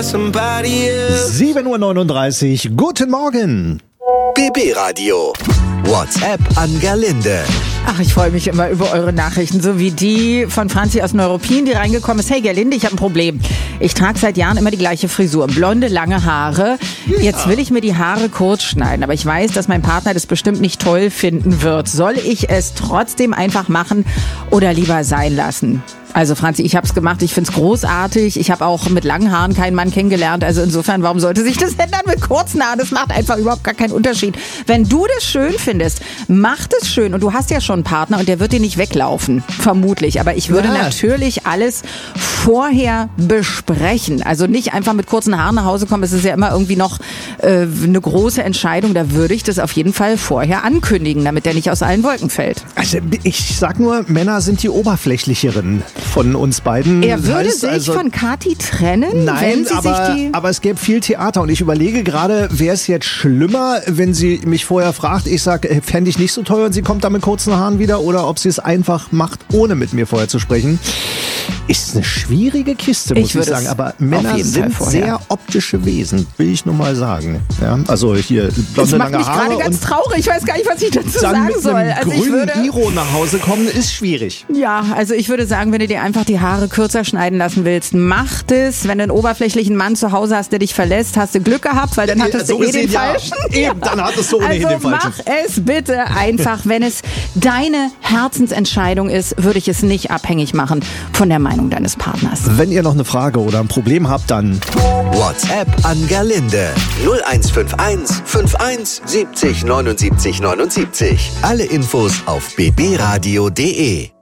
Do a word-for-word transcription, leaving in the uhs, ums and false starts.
sieben Uhr neununddreißig, guten Morgen. B B Radio. WhatsApp an Gerlinde. Ach, ich freue mich immer über eure Nachrichten, so wie die von Franzi aus Neuruppin, die reingekommen ist. Hey Gerlinde, ich habe ein Problem. Ich trage seit Jahren immer die gleiche Frisur, blonde, lange Haare. Jetzt will ich mir die Haare kurz schneiden, aber ich weiß, dass mein Partner das bestimmt nicht toll finden wird. Soll ich es trotzdem einfach machen oder lieber sein lassen? Also Franzi, ich habe es gemacht, ich find's großartig. Ich habe auch mit langen Haaren keinen Mann kennengelernt. Also insofern, warum sollte sich das ändern mit kurzen Haaren? Das macht einfach überhaupt gar keinen Unterschied. Wenn du das schön findest, mach das schön. Und du hast ja schon einen Partner und der wird dir nicht weglaufen, vermutlich. Aber ich würde Ja. natürlich alles vorher besprechen. Also nicht einfach mit kurzen Haaren nach Hause kommen. Es ist ja immer irgendwie noch äh, eine große Entscheidung. Da würde ich das auf jeden Fall vorher ankündigen, damit der nicht aus allen Wolken fällt. Also ich sag nur, Männer sind die oberflächlicheren von uns beiden. Er würde heißt sich also, von Kathi trennen, Nein, wenn sie aber, sich die... aber es gäbe viel Theater und ich überlege gerade, wäre es jetzt schlimmer, wenn sie mich vorher fragt, ich sage, fände ich nicht so teuer und sie kommt da mit kurzen Haaren wieder oder ob sie es einfach macht, ohne mit mir vorher zu sprechen. Ist eine schwierige Kiste, muss Ich ich, würde sagen. es Aber auf Männer jeden Fall sind vorher. sehr optische Wesen, will ich nur mal sagen. Ja, also hier Das blonde, macht lange mich Haare gerade ganz und traurig. Ich weiß gar nicht, was ich dazu dann sagen mit soll. einem Also ich grünen würde, Iro nach Hause kommen, ist schwierig. ja, also ich würde sagen, wenn du dir einfach die Haare kürzer schneiden lassen willst, mach das. Wenn du einen oberflächlichen Mann zu Hause hast, der dich verlässt, hast du Glück gehabt, weil dann Ja, hattest so du eh gesehen, den ja. Falschen. Eben, dann hattest du ohnehin also den Falschen. mach es bitte einfach. Wenn es deine Herzensentscheidung ist, würde ich es nicht abhängig machen von der Meinung deines Partners. Wenn ihr noch eine Frage oder ein Problem habt, dann WhatsApp an Gerlinde. null eins fünf eins fünf eins siebzig neunundsiebzig neunundsiebzig. Alle Infos auf b b radio punkt d e.